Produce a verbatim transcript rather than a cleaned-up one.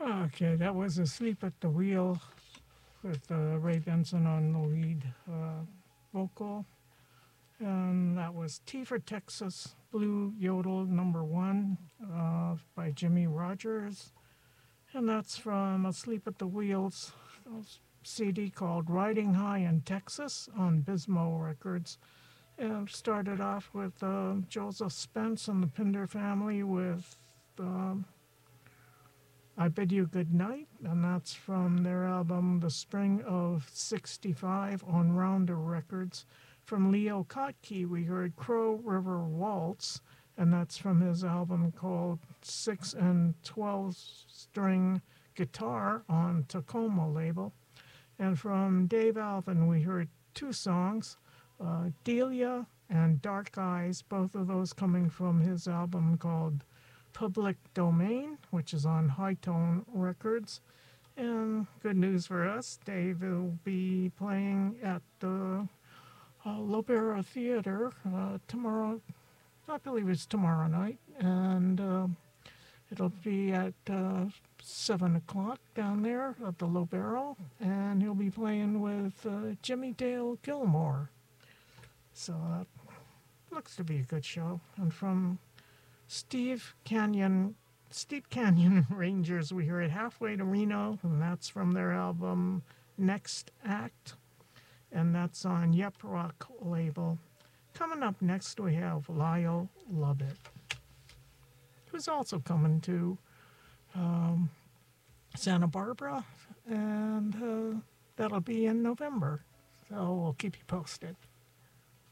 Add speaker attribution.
Speaker 1: Okay, that was Asleep at the Wheel with uh, Ray Benson on the lead uh, vocal. And that was T for Texas, Blue Yodel number one uh, by Jimmy Rogers. And that's from Asleep at the Wheels C D called Riding High in Texas on Bismo Records. And started off with uh, Joseph Spence and the Pinder family with um, I Bid You Good Night, and that's from their album The Spring of sixty-five on Rounder Records. From Leo Kottke, we heard Crow River Waltz, and that's from his album called Six and Twelve String Guitar on Tacoma label. And from Dave Alvin, we heard two songs, uh, Delia and Dark Eyes, both of those coming from his album called Public Domain, which is on High Tone Records. And good news for us, Dave will be playing at the uh, Lobera Theater uh, tomorrow. I believe it's tomorrow night, and uh, it'll be at uh, seven o'clock down there at the Lobero, and he'll be playing with uh, Jimmy Dale Gilmore. So uh, looks to be a good show. And from Steve Canyon, Steep Canyon Rangers, we heard Halfway to Reno, and that's from their album Next Act, and that's on Yep Rock label. Coming up next, we have Lyle Lovett, who's also coming to um, Santa Barbara, and uh, that'll be in November, so we'll keep you posted.